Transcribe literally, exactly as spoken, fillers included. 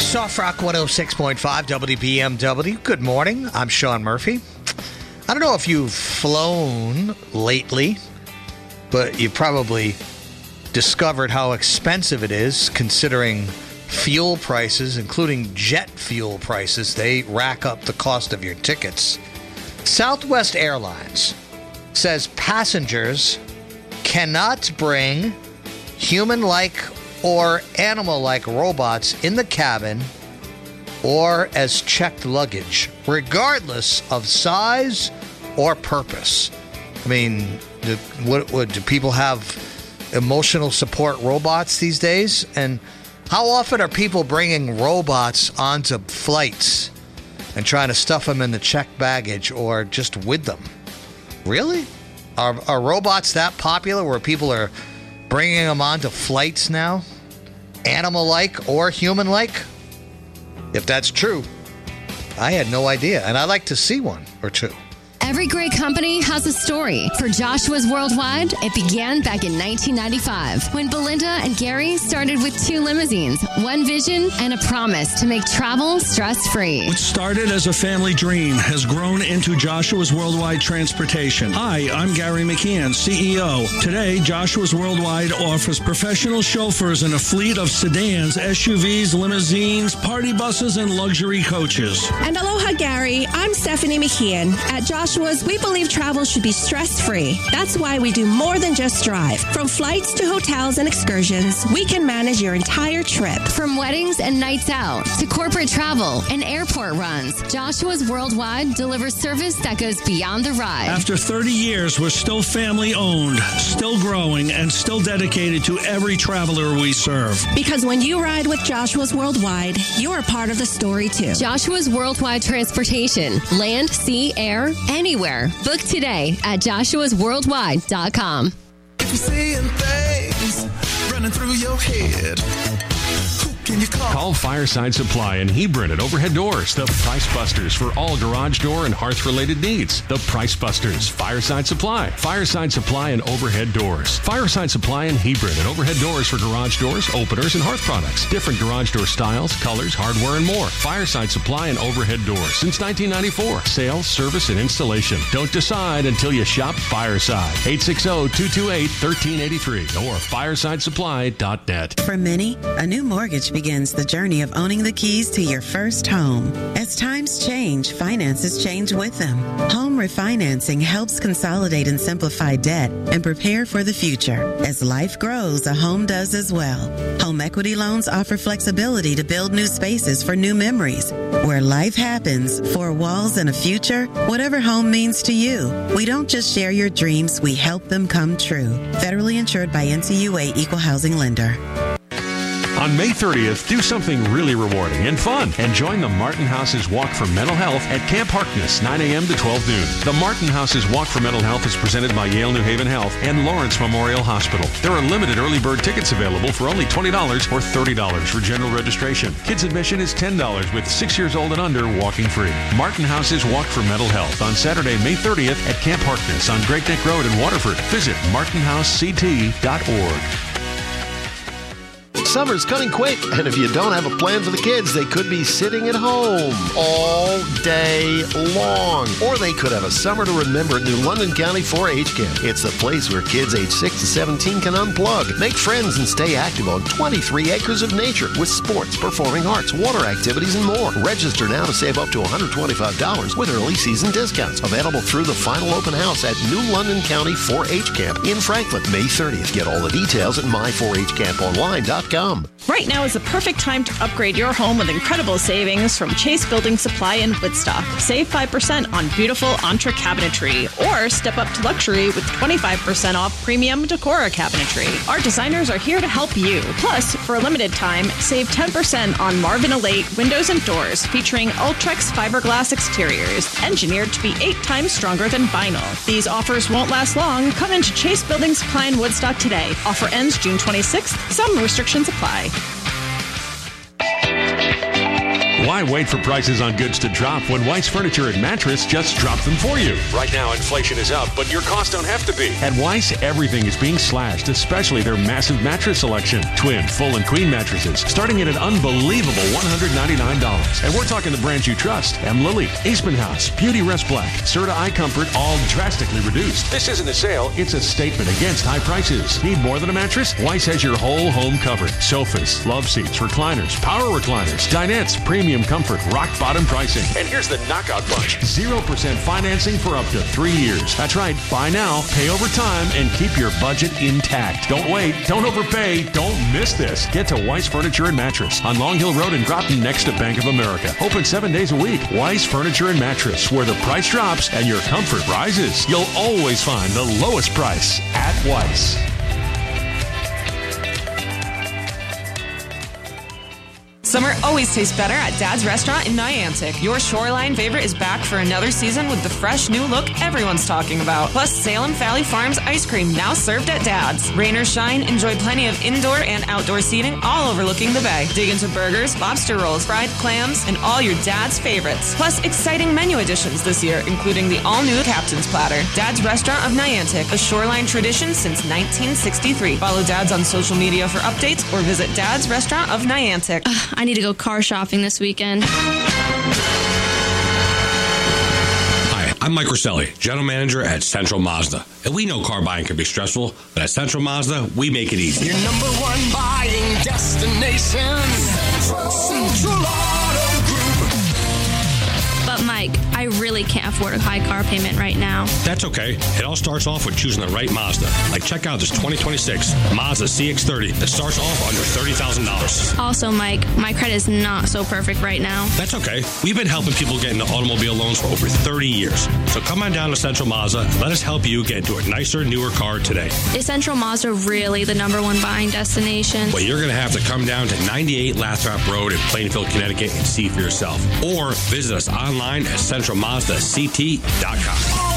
Soft Rock one oh six point five W B M W. Good morning. I'm Sean Murphy. I don't know if you've flown lately, but you probably discovered how expensive it is considering fuel prices, including jet fuel prices. They rack up the cost of your tickets. Southwest Airlines says passengers cannot bring human-like or animal-like robots in the cabin or as checked luggage, regardless of size or purpose. I mean, do, what, what, do people have emotional support robots these days? And how often are people bringing robots onto flights and trying to stuff them in the checked baggage or just with them? Really? Are, are robots that popular where people are bringing them onto flights now? Animal-like or human-like? If that's true, I had no idea. And I'd like to see one or two. Every great company has a story. For Joshua's Worldwide, it began back in nineteen ninety-five when Belinda and Gary started with two limousines, one vision, and a promise to make travel stress-free. What started as a family dream has grown into Joshua's Worldwide Transportation. Hi, I'm Gary McKeon, C E O. Today, Joshua's Worldwide offers professional chauffeurs and a fleet of sedans, S U Vs, limousines, party buses, and luxury coaches. And aloha, Gary. I'm Stephanie McKeon. At Joshua we believe travel should be stress-free. That's why we do more than just drive. From flights to hotels and excursions, we can manage your entire trip. From weddings and nights out to corporate travel and airport runs, Joshua's Worldwide delivers service that goes beyond the ride. After thirty years, we're still family-owned, still growing, and still dedicated to every traveler we serve. Because when you ride with Joshua's Worldwide, you're a part of the story, too. Joshua's Worldwide Transportation. Land, sea, air, anywhere. Book today at joshuas worldwide dot com. If you're seeing things running through your head, who can you call? Call Fireside Supply in Hebron at Overhead Doors, the Price Busters for all garage door and hearth-related needs. The Price Busters, Fireside Supply. Fireside Supply and Overhead Doors. Fireside Supply in Hebron at Overhead Doors for garage doors, openers, and hearth products. Different garage door styles, colors, hardware, and more. Fireside Supply and Overhead Doors since nineteen ninety-four. Sales, service, and installation. Don't decide until you shop Fireside. eight six zero, two two eight, one three eight three or fireside supply dot net. For many, a new mortgage begins the journey of owning the keys to your first home. As times change, finances change with them. Home refinancing helps consolidate and simplify debt and prepare for the future. As life grows, a home does as well. Home equity loans offer flexibility to build new spaces for new memories. Where life happens, four walls and a future, whatever home means to you. We don't just share your dreams, we help them come true. Federally insured by N C U A Equal Housing Lender. On May thirtieth, do something really rewarding and fun and join the Martin House's Walk for Mental Health at Camp Harkness, nine a.m. to twelve noon. The Martin House's Walk for Mental Health is presented by Yale New Haven Health and Lawrence Memorial Hospital. There are limited early bird tickets available for only twenty dollars or thirty dollars for general registration. Kids admission is ten dollars with six years old and under walking free. Martin House's Walk for Mental Health on Saturday, May thirtieth at Camp Harkness on Great Neck Road in Waterford. Visit martin house c t dot org. Summer's coming quick, and if you don't have a plan for the kids, they could be sitting at home all day long. Or they could have a summer to remember at New London County four H Camp. It's the place where kids age six to seventeen can unplug, make friends, and stay active on twenty-three acres of nature with sports, performing arts, water activities, and more. Register now to save up to one hundred twenty-five dollars with early season discounts. Available through the final open house at New London County four H Camp in Franklin, May thirtieth. Get all the details at my four h camp online dot com. Right now is the perfect time to upgrade your home with incredible savings from Chase Building Supply in Woodstock. Save five percent on beautiful Entra cabinetry or step up to luxury with twenty-five percent off premium Decora cabinetry. Our designers are here to help you. Plus, for a limited time, save ten percent on Marvin Elate windows and doors featuring Ultrex fiberglass exteriors, engineered to be eight times stronger than vinyl. These offers won't last long. Come into Chase Building Supply in Woodstock today. Offer ends June twenty-sixth. Some restrictions apply. Why wait for prices on goods to drop when Weiss Furniture and Mattress just dropped them for you? Right now, inflation is up, but your costs don't have to be. At Weiss, everything is being slashed, especially their massive mattress selection. Twin, full, and queen mattresses, starting at an unbelievable one hundred ninety-nine dollars. And we're talking the brands you trust. M. Lily, Eastman House, Beauty Rest Black, Serta Eye Comfort, all drastically reduced. This isn't a sale, it's a statement against high prices. Need more than a mattress? Weiss has your whole home covered. Sofas, love seats, recliners, power recliners, dinettes, premium comfort, rock bottom pricing. And here's the knockout bunch. zero percent financing for up to three years. That's right. Buy now, pay over time, and keep your budget intact. Don't wait. Don't overpay. Don't miss this. Get to Weiss Furniture and Mattress on Long Hill Road in Groton next to Bank of America. Open seven days a week. Weiss Furniture and Mattress, where the price drops and your comfort rises. You'll always find the lowest price at Weiss. Summer always tastes better at Dad's Restaurant in Niantic. Your Shoreline favorite is back for another season with the fresh new look everyone's talking about. Plus, Salem Valley Farms ice cream now served at Dad's. Rain or shine, enjoy plenty of indoor and outdoor seating all overlooking the bay. Dig into burgers, lobster rolls, fried clams, and all your Dad's favorites. Plus, exciting menu additions this year, including the all-new Captain's Platter. Dad's Restaurant of Niantic, a Shoreline tradition since nineteen sixty-three. Follow Dad's on social media for updates or visit Dad's Restaurant of Niantic. Uh, I need to go car shopping this weekend. Hi, I'm Mike Rosselli, General Manager at Central Mazda. And we know car buying can be stressful, but at Central Mazda, we make it easy. Your number one buying destination, Central, Central Auto Group. But Mike, I really can't afford a high car payment right now. That's okay. It all starts off with choosing the right Mazda. Like, check out this twenty twenty-six Mazda C X thirty that starts off under thirty thousand dollars. Also, Mike, my credit is not so perfect right now. That's okay. We've been helping people get into automobile loans for over thirty years. So come on down to Central Mazda and let us help you get into a nicer, newer car today. Is Central Mazda really the number one buying destination? Well, you're going to have to come down to ninety-eight Lathrop Road in Plainfield, Connecticut and see for yourself. Or visit us online at central mazda c t dot com.